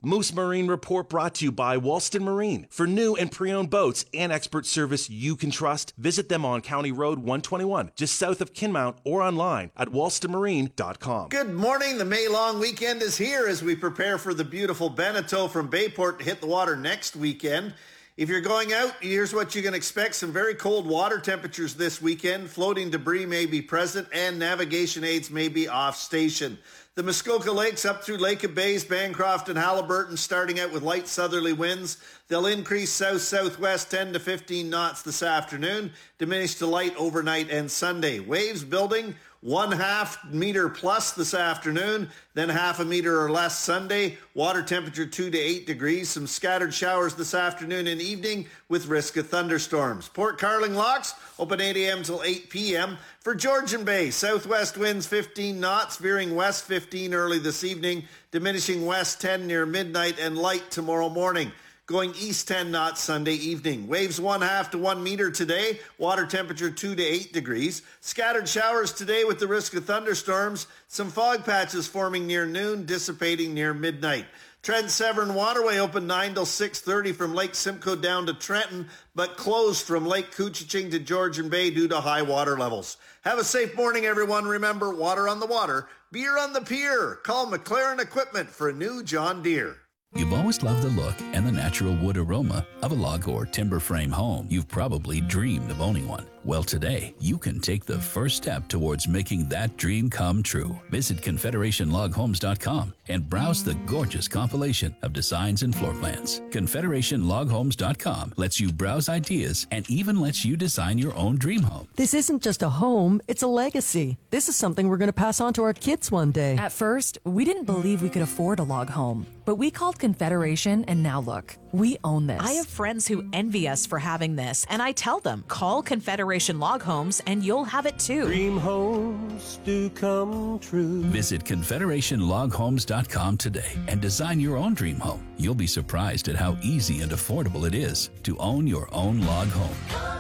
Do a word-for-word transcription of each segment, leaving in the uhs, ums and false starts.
Moose Marine Report brought to you by Walston Marine. For new and pre-owned boats and expert service you can trust, visit them on County Road one twenty-one, just south of Kinmount, or online at walston marine dot com. Good morning. The May long weekend is here as we prepare for the beautiful Beneteau from Bayport to hit the water next weekend. If you're going out, here's what you can expect. Some very cold water temperatures this weekend. Floating debris may be present and navigation aids may be off station. The Muskoka Lakes up through Lake of Bays, Bancroft, and Halliburton starting out with light southerly winds. They'll increase south-southwest ten to fifteen knots this afternoon, diminish to light overnight and Sunday. Waves building one half meter plus this afternoon, then half a meter or less Sunday. Water temperature two to eight degrees. Some scattered showers this afternoon and evening with risk of thunderstorms. Port Carling locks open eight a.m. till eight p.m. For Georgian Bay, southwest winds fifteen knots, veering west fifteen early this evening, diminishing west ten near midnight and light tomorrow morning. Going east ten knots Sunday evening. Waves one half to one meter today. Water temperature two to eight degrees. Scattered showers today with the risk of thunderstorms. Some fog patches forming near noon, dissipating near midnight. Trent Severn Waterway open nine till six thirty from Lake Simcoe down to Trenton, but closed from Lake Couchiching to Georgian Bay due to high water levels. Have a safe morning, everyone. Remember, water on the water, beer on the pier. Call McLaren Equipment for a new John Deere. You've always loved the look and the natural wood aroma of a log or timber frame home. You've probably dreamed of owning one. Well, today, you can take the first step towards making that dream come true. Visit confederation log homes dot com and browse the gorgeous compilation of designs and floor plans. confederation log homes dot com lets you browse ideas and even lets you design your own dream home. This isn't just a home, it's a legacy. This is something we're going to pass on to our kids one day. At first, we didn't believe we could afford a log home, but we called Confederation, and now look, we own this. I have friends who envy us for having this, and I tell them, call Confederation Log Homes and you'll have it too. Dream homes do come true. Visit confederation log homes dot com today and design your own dream home. You'll be surprised at how easy and affordable it is to own your own log home.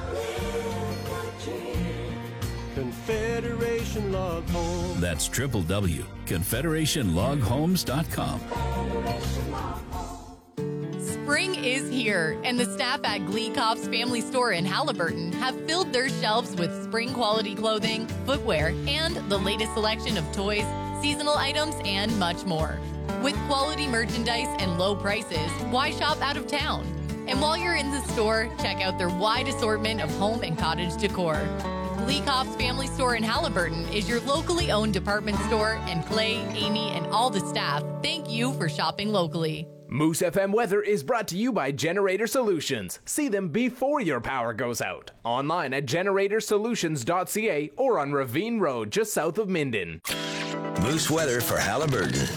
Confederation Log Homes. That's w w w dot confederation log homes dot com. Spring is here, and the staff at Glee Cops Family Store in Halliburton have filled their shelves with spring-quality clothing, footwear, and the latest selection of toys, seasonal items, and much more. With quality merchandise and low prices, why shop out of town? And while you're in the store, check out their wide assortment of home and cottage decor. Glee Cops Family Store in Halliburton is your locally owned department store, and Clay, Amy, and all the staff thank you for shopping locally. Moose F M weather is brought to you by Generator Solutions. See them before your power goes out. Online at generator solutions dot c a or on Ravine Road just south of Minden. Moose weather for Halliburton.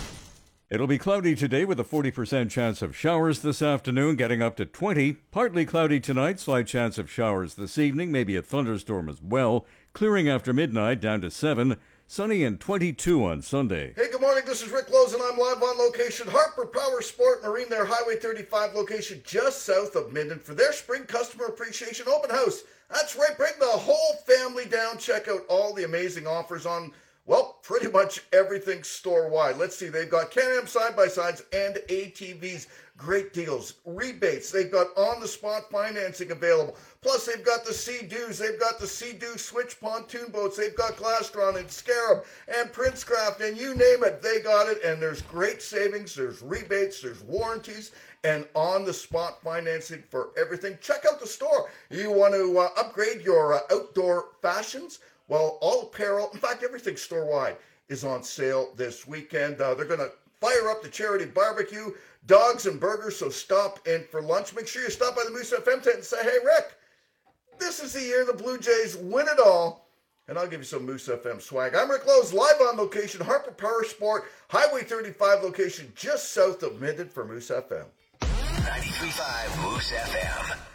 It'll be cloudy today with a forty percent chance of showers this afternoon, getting up to twenty. Partly cloudy tonight, slight chance of showers this evening, maybe a thunderstorm as well. Clearing after midnight, down to seven. Sunny and twenty-two on Sunday. Hey, good morning. This is Rick Lowe's, and I'm live on location. Harper Power Sport Marine, their Highway thirty-five location just south of Minden for their Spring Customer Appreciation Open House. That's right. Bring the whole family down. Check out all the amazing offers on, well, pretty much everything store-wide. Let's see. They've got Can-Am side-by-sides and A T Vs. Great deals, rebates. They've got on-the-spot financing available. Plus, they've got the Sea-Doos. They've got the Sea-Doo switch pontoon boats. They've got Glastron and Scarab and Princecraft, and you name it, they got it. And there's great savings. There's rebates. There's warranties and on-the-spot financing for everything. Check out the store. You want to uh, upgrade your uh, outdoor fashions? Well, all apparel, in fact, everything store-wide is on sale this weekend. Uh, they're going to fire up the charity barbecue, dogs and burgers, so stop in for lunch. Make sure you stop by the Moose F M tent and say, hey, Rick, this is the year the Blue Jays win it all, and I'll give you some Moose F M swag. I'm Rick Lowe's, live on location, Harper Power Sport, Highway thirty-five location just south of Minden for Moose F M. ninety-three point five Moose F M.